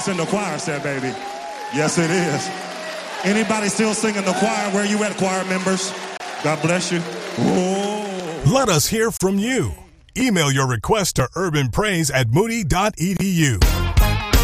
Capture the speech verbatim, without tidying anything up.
It's in the choir set, baby. Yes, it is. Anybody still singing the choir? Where you at, choir members? God bless you. Whoa. Let us hear from you. Email your request to urban praise at moody dot e d u.